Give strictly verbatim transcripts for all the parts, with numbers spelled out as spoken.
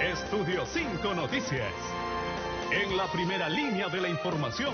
Estudio cinco Noticias. En la primera línea de la información.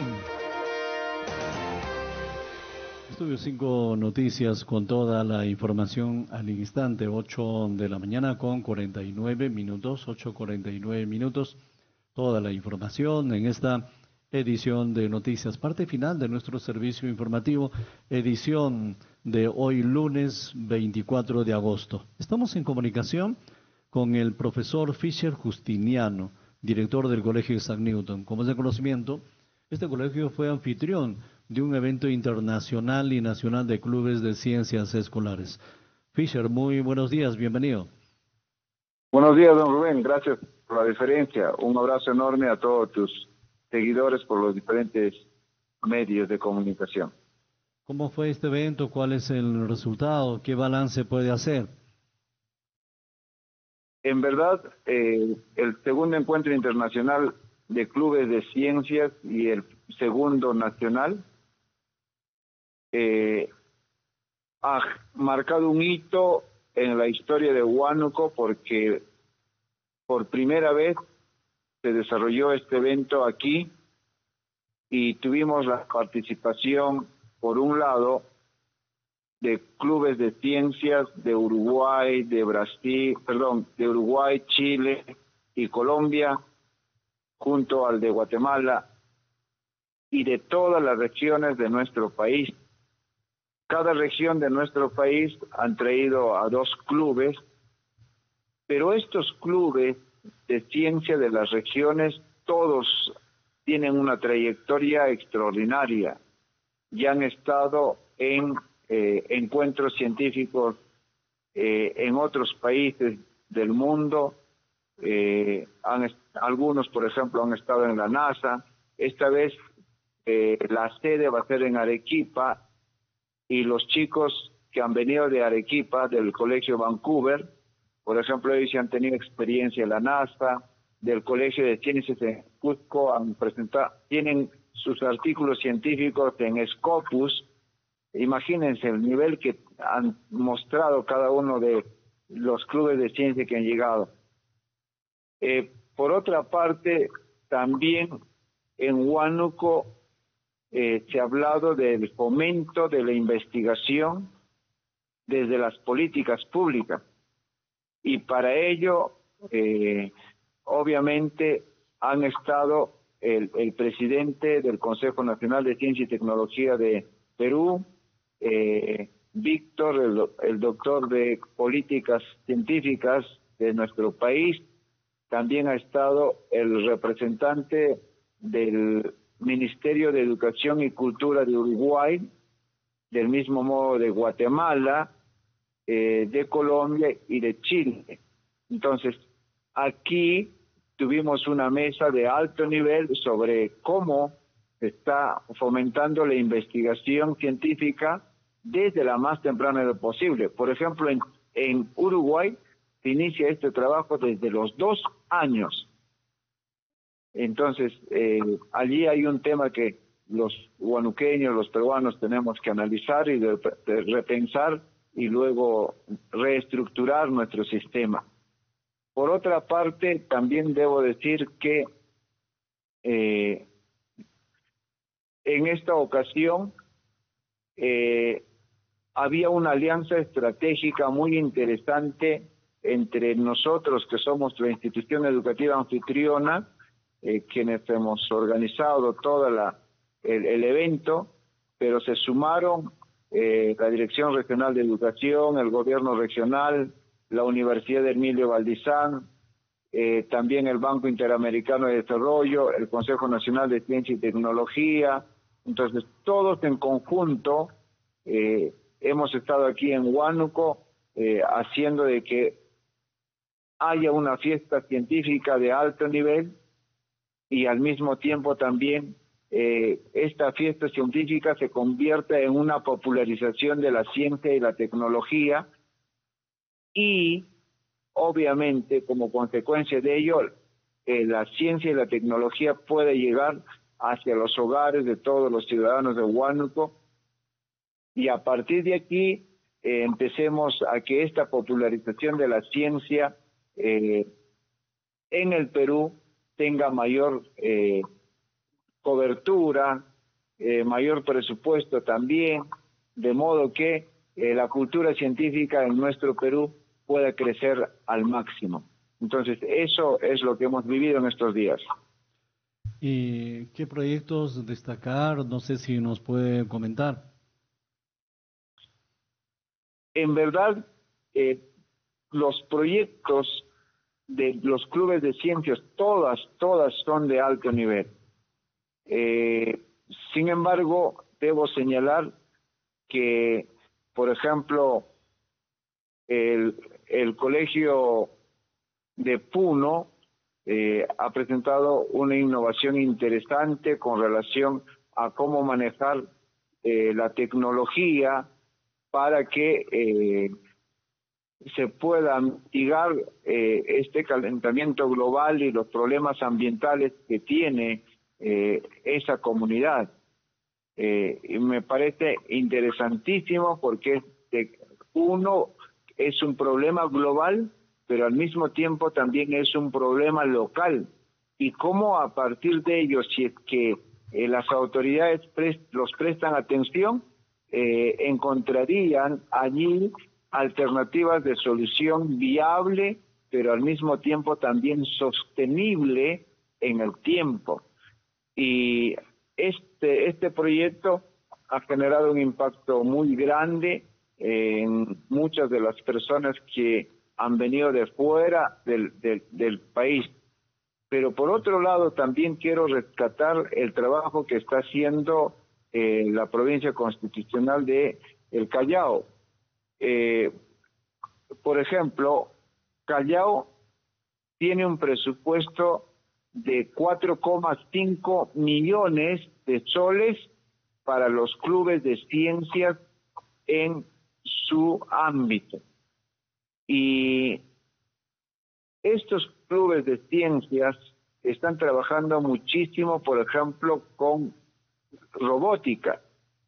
Estudio cinco Noticias con toda la información al instante, ocho de la mañana con cuarenta y nueve minutos, ocho cuarenta y nueve minutos. Toda la información en esta edición de Noticias, parte final de nuestro servicio informativo, edición de hoy lunes veinticuatro de agosto. Estamos en comunicación con el profesor Fisher Justiniano, director del Colegio Isaac Newton. Como es de conocimiento, este colegio fue anfitrión de un evento internacional y nacional de clubes de ciencias escolares. Fisher, muy buenos días, bienvenido. Buenos días, don Rubén, gracias por la deferencia. Un abrazo enorme a todos tus seguidores por los diferentes medios de comunicación. ¿Cómo fue este evento? ¿Cuál es el resultado? ¿Qué balance puede hacer? En verdad, eh, el segundo encuentro internacional de clubes de ciencias y el segundo nacional eh, ha marcado un hito en la historia de Huánuco porque por primera vez se desarrolló este evento aquí y tuvimos la participación, por un lado, de clubes de ciencias de Uruguay, de Brasil, perdón, de Uruguay, Chile y Colombia, junto al de Guatemala y de todas las regiones de nuestro país. Cada región de nuestro país han traído a dos clubes, pero estos clubes de ciencia de las regiones, todos tienen una trayectoria extraordinaria y han estado en eh, encuentros científicos eh, en otros países del mundo. Eh, han, algunos, por ejemplo, han estado en la NASA. Esta vez eh, la sede va a ser en Arequipa y los chicos que han venido de Arequipa, del Colegio Vancouver, por ejemplo, ellos han tenido experiencia en la NASA, del Colegio de Ciencias de Cusco, han presentado, tienen sus artículos científicos en Scopus. Imagínense el nivel que han mostrado cada uno de los clubes de ciencia que han llegado. Eh, por otra parte, también en Huánuco eh, se ha hablado del fomento de la investigación desde las políticas públicas. Y para ello, eh, obviamente, han estado el, el presidente del Consejo Nacional de Ciencia y Tecnología de Perú, eh, Víctor, el, el doctor de Políticas Científicas de nuestro país. También ha estado el representante del Ministerio de Educación y Cultura de Uruguay, del mismo modo de Guatemala, eh, de Colombia y de Chile. Entonces, aquí tuvimos una mesa de alto nivel sobre cómo se está fomentando la investigación científica desde la más temprana edad posible. Por ejemplo, en, en Uruguay se inicia este trabajo desde los dos años. Entonces, eh, allí hay un tema que los huanuqueños, los peruanos tenemos que analizar y de, de repensar y luego reestructurar nuestro sistema. Por otra parte, también debo decir que eh, en esta ocasión eh, había una alianza estratégica muy interesante entre nosotros, que somos la institución educativa anfitriona, eh, quienes hemos organizado todo la, el, el evento, pero se sumaron eh, la Dirección Regional de Educación, el Gobierno Regional, la Universidad de Emilio Valdizán, eh, también el Banco Interamericano de Desarrollo, el Consejo Nacional de Ciencia y Tecnología. Entonces, todos en conjunto eh, hemos estado aquí en Huánuco eh, haciendo de que haya una fiesta científica de alto nivel y al mismo tiempo también eh, esta fiesta científica se convierta en una popularización de la ciencia y la tecnología y obviamente como consecuencia de ello eh, la ciencia y la tecnología puede llegar hacia los hogares de todos los ciudadanos de Huánuco y a partir de aquí eh, empecemos a que esta popularización de la ciencia eh, en el Perú tenga mayor eh, cobertura, eh, mayor presupuesto también, de modo que eh, la cultura científica en nuestro Perú pueda crecer al máximo. Entonces, eso es lo que hemos vivido en estos días. ¿Y qué proyectos destacar? No sé si nos puede comentar. En verdad, eh, los proyectos de los clubes de ciencias, todas, todas son de alto nivel. Eh, sin embargo, debo señalar que, por ejemplo, el, el colegio de Puno eh, ha presentado una innovación interesante con relación a cómo manejar eh, la tecnología para que eh, se pueda mitigar eh, este calentamiento global y los problemas ambientales que tiene eh, esa comunidad. Eh, y me parece interesantísimo porque este, uno es un problema global, pero al mismo tiempo también es un problema local. Y cómo a partir de ello, si es que eh, las autoridades pres- los prestan atención, eh, encontrarían allí alternativas de solución viable, pero al mismo tiempo también sostenible en el tiempo. Y este, este proyecto ha generado un impacto muy grande en muchas de las personas que han venido de fuera del, del, del país. Pero por otro lado también quiero rescatar el trabajo que está haciendo eh, la provincia constitucional de El Callao. Eh, por ejemplo, Callao tiene un presupuesto de cuatro coma cinco millones de soles para los clubes de ciencias en su ámbito. Y estos clubes de ciencias están trabajando muchísimo, por ejemplo, con robótica.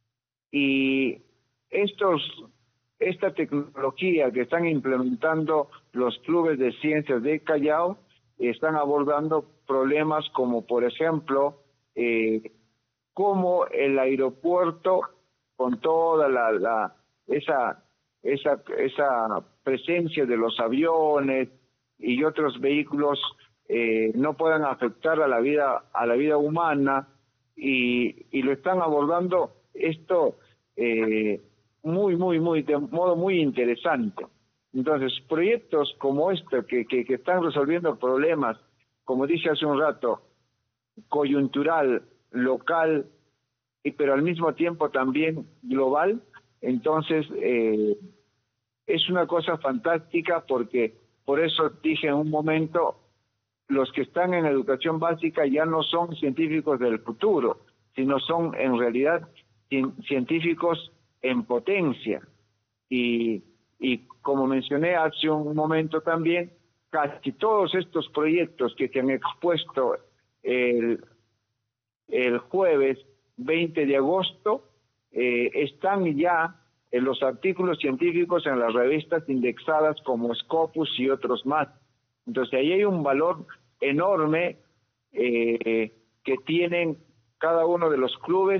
Y estos, esta tecnología que están implementando los clubes de ciencias de Callao están abordando problemas como, por ejemplo, eh, cómo el aeropuerto, con toda la, la esa, esa, esa presencia de los aviones y otros vehículos, eh, no puedan afectar a la vida, a la vida humana, y, y lo están abordando esto eh, muy, muy, muy, de modo muy interesante. Entonces, proyectos como este que, que, que están resolviendo problemas, como dije hace un rato, coyuntural, local, y pero al mismo tiempo también global, entonces eh, es una cosa fantástica, porque por eso dije en un momento, los que están en educación básica ya no son científicos del futuro, sino son en realidad científicos en potencia. Y, y como mencioné hace un momento también, casi todos estos proyectos que se han expuesto el, el jueves veinte de agosto eh, están ya en los artículos científicos en las revistas indexadas como Scopus y otros más. Entonces ahí hay un valor enorme eh, que tienen cada uno de los clubes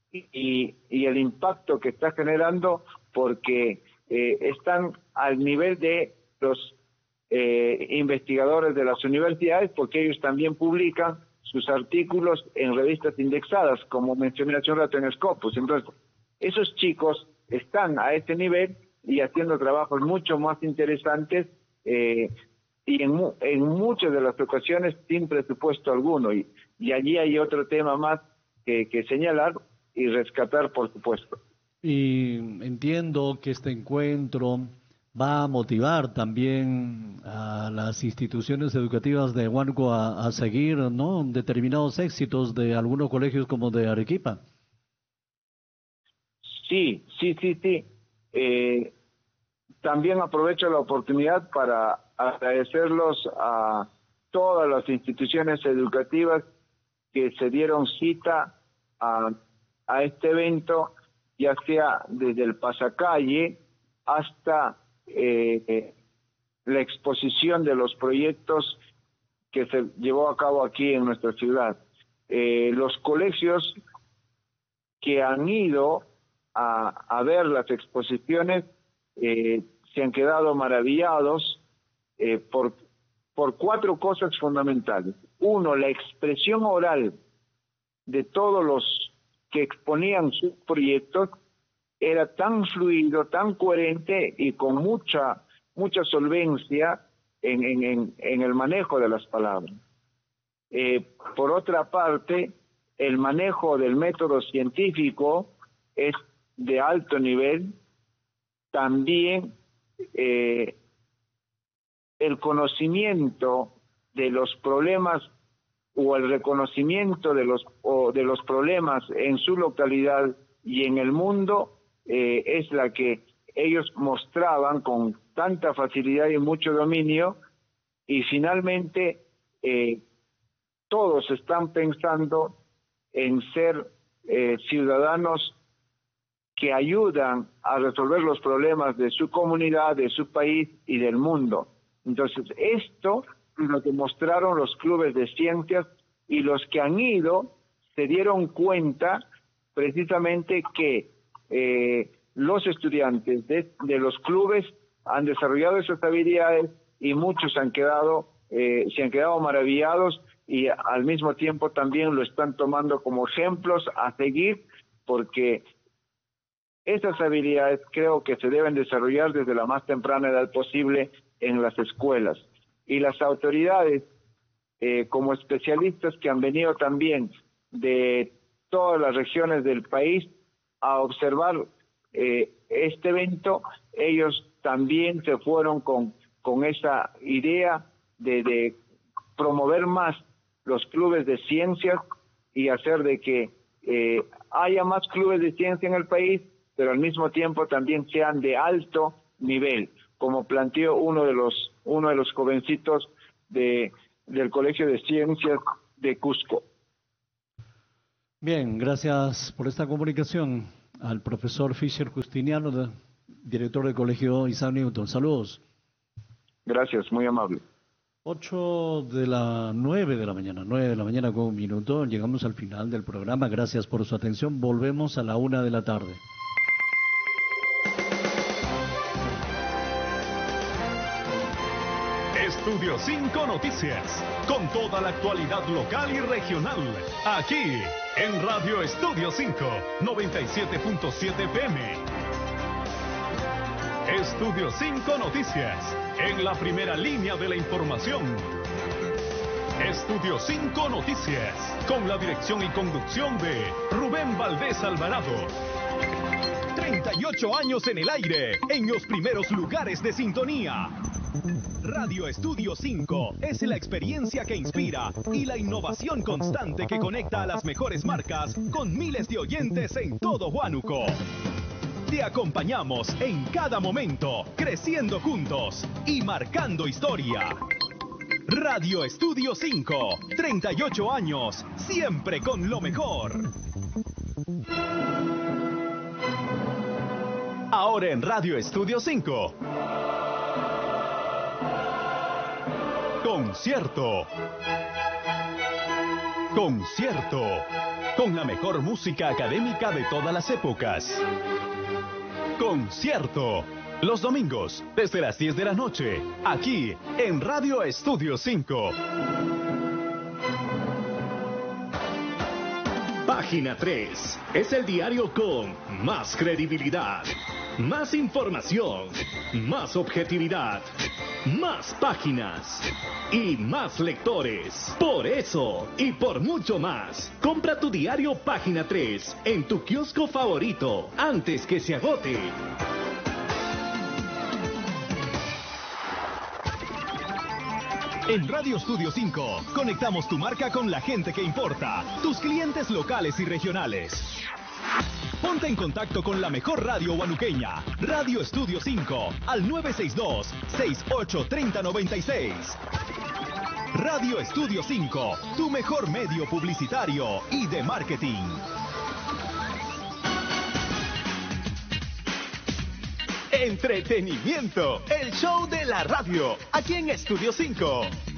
y, y el impacto que está generando, porque eh, están al nivel de los eh, investigadores de las universidades, porque ellos también publican sus artículos en revistas indexadas, como mencioné hace un rato en Scopus. Entonces, esos chicos están a este nivel y haciendo trabajos mucho más interesantes eh, y en, en muchas de las ocasiones sin presupuesto alguno. Y, y allí hay otro tema más que, que señalar y rescatar, por supuesto. Y entiendo que este encuentro va a motivar también a las instituciones educativas de Huánuco a, a seguir, ¿no?, determinados éxitos de algunos colegios como de Arequipa. Sí, sí, sí, sí. Eh, también aprovecho la oportunidad para agradecerlos a todas las instituciones educativas que se dieron cita a, a este evento, ya sea desde el pasacalle hasta eh, la exposición de los proyectos que se llevó a cabo aquí en nuestra ciudad. Eh, los colegios que han ido a, a ver las exposiciones eh, se han quedado maravillados eh, por, por cuatro cosas fundamentales. Uno, la expresión oral de todos los que exponían sus proyectos era tan fluido, tan coherente y con mucha mucha solvencia en, en, en, en el manejo de las palabras. Eh, por otra parte, el manejo del método científico es de alto nivel. También eh, el conocimiento de los problemas o el reconocimiento de los o de los problemas en su localidad y en el mundo eh, es la que ellos mostraban con tanta facilidad y mucho dominio. Y finalmente eh, todos están pensando en ser eh, ciudadanos que ayudan a resolver los problemas de su comunidad, de su país y del mundo. Entonces, esto es lo que mostraron los clubes de ciencias, y los que han ido se dieron cuenta precisamente que eh, los estudiantes de, de los clubes han desarrollado esas habilidades, y muchos han quedado, eh, se han quedado maravillados, y al mismo tiempo también lo están tomando como ejemplos a seguir, porque esas habilidades creo que se deben desarrollar desde la más temprana edad posible en las escuelas. Y las autoridades, eh, como especialistas que han venido también de todas las regiones del país a observar eh, este evento, ellos también se fueron con, con esa idea de, de promover más los clubes de ciencias y hacer de que eh, haya más clubes de ciencia en el país, pero al mismo tiempo también sean de alto nivel, como planteó uno de los uno de los jovencitos de del Colegio de Ciencias de Cusco. Bien, gracias por esta comunicación al profesor Fisher Justiniano, director del Colegio Isaac Newton. Saludos. Gracias, muy amable. Ocho de la nueve de la mañana, nueve de la mañana con un minuto. Llegamos al final del programa. Gracias por su atención. Volvemos a la una de la tarde. Estudio cinco Noticias, con toda la actualidad local y regional, aquí en Radio Estudio cinco, noventa y siete punto siete P M. Estudio cinco Noticias, en la primera línea de la información. Estudio cinco Noticias, con la dirección y conducción de Rubén Valdés Alvarado. treinta y ocho años en el aire, en los primeros lugares de sintonía. Radio Estudio cinco es la experiencia que inspira y la innovación constante que conecta a las mejores marcas con miles de oyentes en todo Huánuco. Te acompañamos en cada momento, creciendo juntos y marcando historia. Radio Estudio cinco, treinta y ocho años, siempre con lo mejor. Ahora en Radio Estudio cinco. Concierto. Concierto. Con la mejor música académica de todas las épocas. Concierto. Los domingos, desde las diez de la noche, aquí en Radio Estudio cinco. Página tres es el diario con más credibilidad, más información, más objetividad, más páginas y más lectores. Por eso y por mucho más, compra tu diario Página tres en tu kiosco favorito antes que se agote. En Radio Estudio cinco, conectamos tu marca con la gente que importa, tus clientes locales y regionales. Ponte en contacto con la mejor radio huanuqueña, Radio Estudio cinco, al nueve seis dos, seis ocho tres cero nueve seis. Radio Estudio cinco, tu mejor medio publicitario y de marketing. Entretenimiento, el show de la radio, aquí en Estudio cinco.